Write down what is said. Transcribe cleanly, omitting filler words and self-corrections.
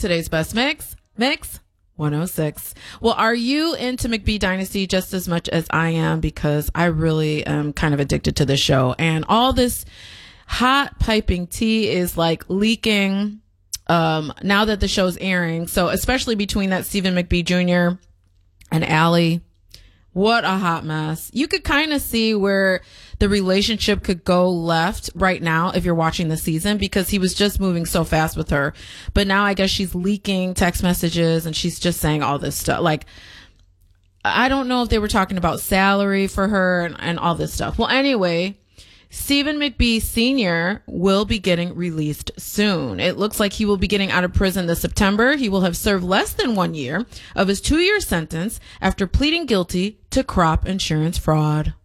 today's best mix 106. Well, are you into McBee Dynasty just as much as I am? Because I really am kind of addicted to this show, and all this hot piping tea is like leaking now that the show's airing. So especially between that Stephen McBee Jr. and Allie, what a hot mess. You could kind of see where the relationship could go left right now if you're watching the season, because he was just moving so fast with her. But now I guess she's leaking text messages and she's just saying all this stuff. Like, I don't know if they were talking about salary for her and all this stuff. Well, anyway, Stephen McBee Sr. will be getting released soon. It looks like he will be getting out of prison this September. He will have served less than 1 year of his 2-year sentence after pleading guilty to crop insurance fraud.